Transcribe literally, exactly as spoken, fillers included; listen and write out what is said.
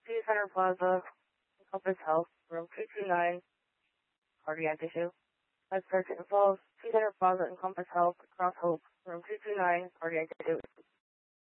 City Center Plaza, Encompass Health, room two two nine, cardiac issue. Med Surg involves City Center Plaza, Encompass Health, Cross Hope, room two two nine, cardiac issue.